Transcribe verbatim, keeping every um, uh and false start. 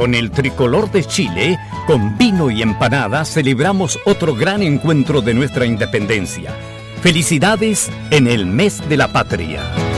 con el tricolor de Chile, con vino y empanadas, celebramos otro gran encuentro de nuestra independencia. Felicidades en el mes de la patria.